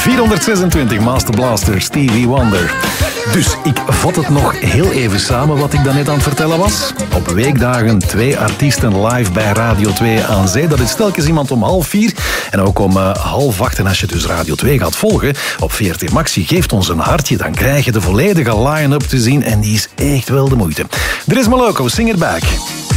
426 Master Blaster, Stevie Wonder. Dus ik vat het nog heel even samen wat ik daarnet aan het vertellen was. Op weekdagen 2 artiesten live bij Radio 2 aan zee. Dat is telkens iemand om 3:30 en ook om 7:30. En als je dus Radio 2 gaat volgen op VRT Maxi, geeft ons een hartje. Dan krijg je de volledige line-up te zien en die is echt wel de moeite. Er is Moloko, Sing It Back.